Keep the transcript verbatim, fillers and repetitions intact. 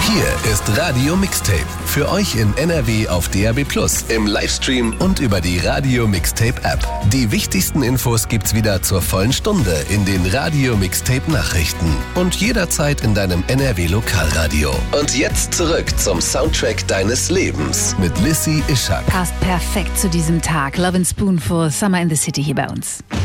Hier ist Radio Mixtape. Für euch in N R W auf D A B plus, im Livestream und über die Radio Mixtape App. Die wichtigsten Infos gibt's wieder zur vollen Stunde in den Radio Mixtape Nachrichten und jederzeit in deinem N R W Lokalradio. Und jetzt zurück zum Soundtrack deines Lebens mit Lissy Ishak. Passt perfekt zu diesem Tag. Love and Spoonful, Summer in the City hier bei uns.